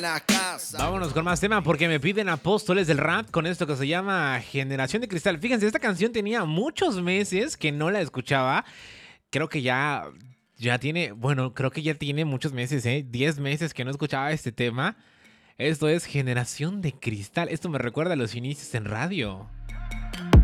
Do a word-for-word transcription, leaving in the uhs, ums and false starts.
la casa. Vámonos con más tema porque me piden Apóstoles del Rap con esto que se llama Generación de Cristal. Fíjense, esta canción tenía muchos meses que no la escuchaba. Creo que ya, ya tiene, bueno, creo que ya tiene muchos meses, ¿eh? Diez meses que no escuchaba este tema. Esto es Generación de Cristal. Esto me recuerda a los inicios en radio.